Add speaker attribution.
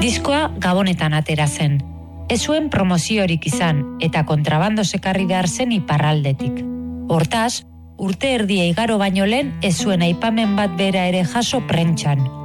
Speaker 1: Diskoa Gabonetan atera zen. Ez zuen promoziorik izan eta kontrabando sekarri behar zen iparraldetik. Hortaz, urte erdia igaro baino lehen ez zuen aipamen bat bera ere jaso prentxan.